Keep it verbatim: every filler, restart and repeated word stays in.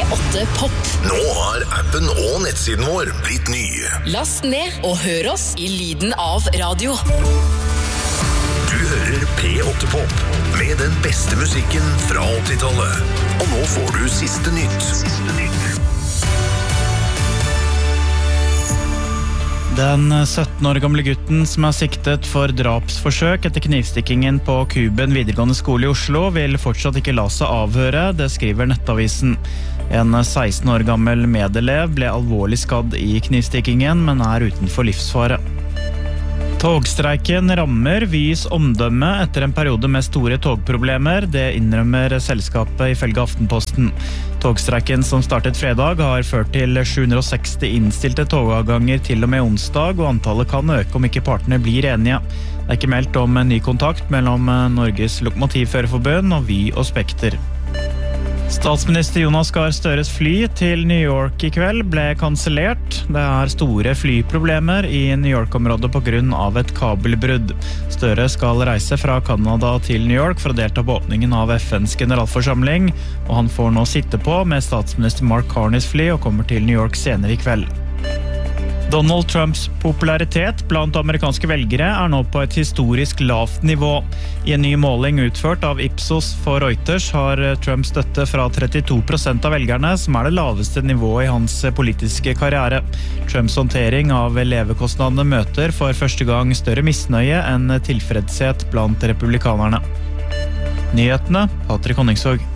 åtte Pop. Nå har appen og nettsiden vår blitt ny. Last ned og hør oss i lyden av radio. Du hører P åtte Pop med den beste musikken fra åttitallet. Og nå får du siste nytt. Siste nytt. Den sytten år gamle gutten som er siktet for drapsforsøk etter knivstikkingen på Kuben videregående skole i Oslo vil fortsatt ikke la seg avhøre, det skriver Nettavisen. En seksten år gammel medelev ble alvorlig skadd i knivstikkingen, men er utenfor livsfare. Togstreiken rammer Vys omdømme etter en periode med store togproblemer, det innrømmer selskapet ifølge Aftenposten. Togstreiken som startet fredag har ført til sju hundre og seksti innstilte togavganger til og med onsdag, og antallet kan øke om ikke partene blir enige. Det er ikke meldt om en ny kontakt mellom Norges Lokomotivførerforbund og Vy og Spekter. Statsminister Jonas Gahr Støres fly til New York i kveld ble kansellert. Det er store flyproblemer i New York-området på grunn av et kabelbrudd. Støre skal reise fra Canada til New York for å delta på åpningen av F N's generalforsamling, og han får nå sitte på med statsminister Mark Carneys fly og kommer til New York senere i kveld. Donald Trumps popularitet blant amerikanske velgere er nå på et historisk lavt nivå. I en ny måling utført av Ipsos for Reuters har Trump støtte fra trettito prosent av velgerne, som er det laveste nivået i hans politiske karriere. Trumps håndtering av levekostnadene møter for første gang større misnøye enn tilfredshet blant republikanerne. Nyhetene, Patrick Honningsvåg.